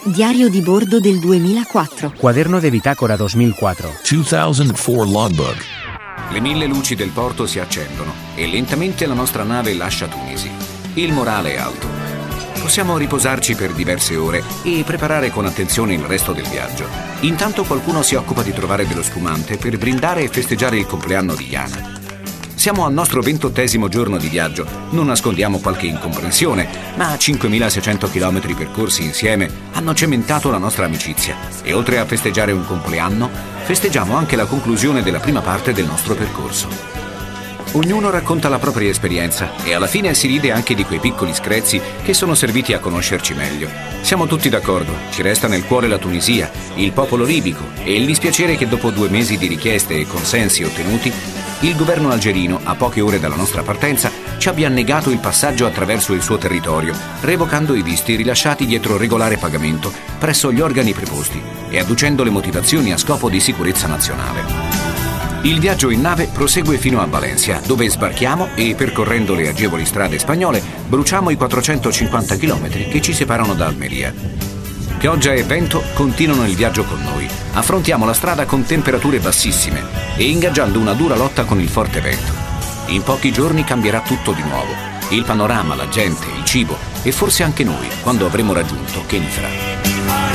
Diario di bordo del 2004. Cuaderno de bitácora 2004. 2004 logbook. Le 1000 luci del porto si accendono e lentamente la nostra nave lascia Tunisi. Il morale è alto. Possiamo riposarci per diverse ore e preparare con attenzione il resto del viaggio. Intanto qualcuno si occupa di trovare dello spumante per brindare e festeggiare il compleanno di Yana. Siamo al nostro 28° giorno di viaggio, non nascondiamo qualche incomprensione, ma 5.600 chilometri percorsi insieme hanno cementato la nostra amicizia e oltre a festeggiare un compleanno, festeggiamo anche la conclusione della prima parte del nostro percorso. Ognuno racconta la propria esperienza e alla fine si ride anche di quei piccoli screzi che sono serviti a conoscerci meglio. Siamo tutti d'accordo, ci resta nel cuore la Tunisia, il popolo libico e il dispiacere che dopo 2 mesi di richieste e consensi ottenuti, il governo algerino, a poche ore dalla nostra partenza, ci abbia negato il passaggio attraverso il suo territorio, revocando i visti rilasciati dietro regolare pagamento presso gli organi preposti e adducendo le motivazioni a scopo di sicurezza nazionale. Il viaggio in nave prosegue fino a Valencia, dove sbarchiamo e, percorrendo le agevoli strade spagnole, bruciamo i 450 chilometri che ci separano da Almeria. Pioggia e vento continuano il viaggio con noi. Affrontiamo la strada con temperature bassissime e ingaggiando una dura lotta con il forte vento. In pochi giorni cambierà tutto di nuovo. Il panorama, la gente, il cibo e forse anche noi, quando avremo raggiunto Kenifra.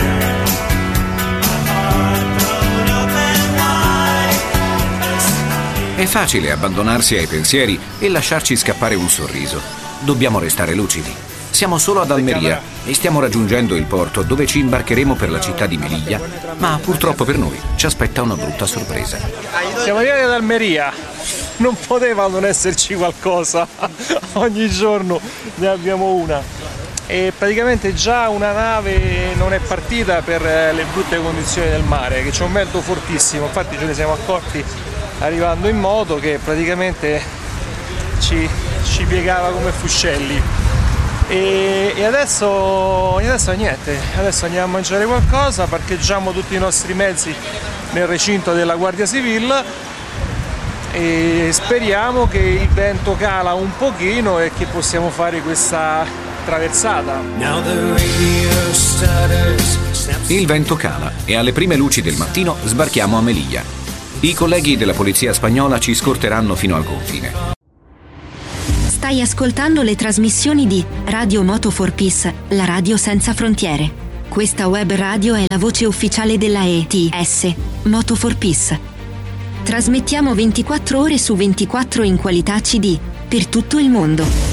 È facile abbandonarsi ai pensieri e lasciarci scappare un sorriso. Dobbiamo restare lucidi. Siamo solo ad Almeria e stiamo raggiungendo il porto dove ci imbarcheremo per la città di Melilla, ma purtroppo per noi ci aspetta una brutta sorpresa. Siamo arrivati ad Almeria, non poteva non esserci qualcosa, ogni giorno ne abbiamo una. E praticamente già una nave non è partita per le brutte condizioni del mare, che c'è un vento fortissimo, infatti ce ne siamo accorti arrivando in moto che praticamente ci piegava come fuscelli e adesso niente, adesso andiamo a mangiare qualcosa, parcheggiamo tutti i nostri mezzi nel recinto della Guardia Civile e speriamo che il vento cala un pochino e che possiamo fare questa traversata. Il vento cala e alle prime luci del mattino sbarchiamo a Melilla. I colleghi della polizia spagnola ci scorteranno fino al confine. Stai ascoltando le trasmissioni di Radio Moto for Peace, la radio senza frontiere. Questa web radio è la voce ufficiale della ETS, Moto for Peace. Trasmettiamo 24 ore su 24 in qualità CD, per tutto il mondo.